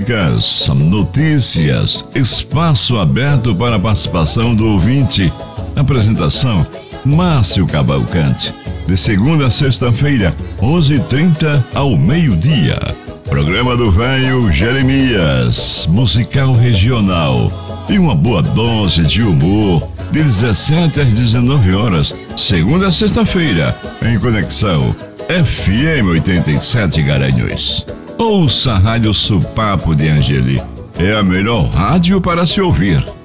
músicas, notícias, espaço aberto para a participação do ouvinte. Apresentação: Márcio Cavalcante. De segunda a sexta-feira, 11h30 ao meio-dia. Programa do Velho Jeremias, musical regional. E uma boa dose de humor, de 17 às 19 horas, segunda a sexta-feira, em Conexão FM 87 Garanhuns. Ouça a Rádio Supapo de Angeli. É a melhor rádio para se ouvir.